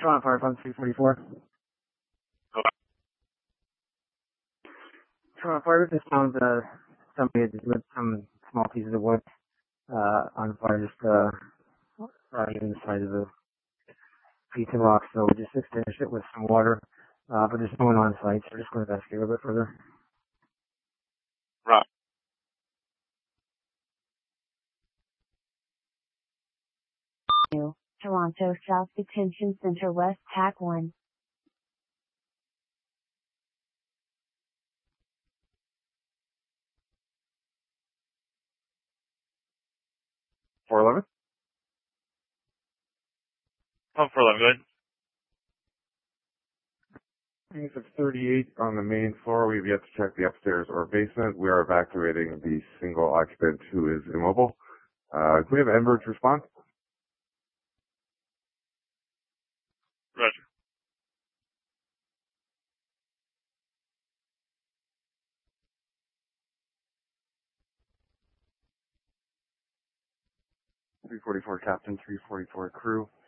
Toronto Fire Fund 344. Toronto Fire just found somebody had lit some small pieces of wood on fire just right in the side of the piece of rock, so we just extinguished it with some water. But there's no one on site, so we're just going to investigate a little bit further. Right. Toronto South Detention Center West Pack 1. $411? Oh, $411, go ahead. It's 38 on the main floor. We've yet to check the upstairs or basement. We are evacuating the single occupant who is immobile. Can we have Enbridge respond? Roger. .344 Captain, 344 crew.